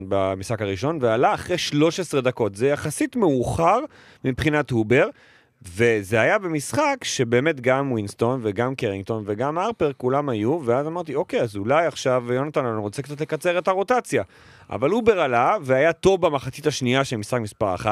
במשחק הראשון, ועלה אחרי 13 דקות. זה יחסית מאוחר מבחינת הובר, וזה היה במשחק שבאמת גם ווינסטון וגם קרינגטון וגם הרפר כולם היו, ואז אמרתי, אוקיי, אז אולי עכשיו יונתן אני רוצה קצת לקצר את הרוטציה. אבל הובר עלה והיה טוב במחצית השנייה של משחק מספר 1,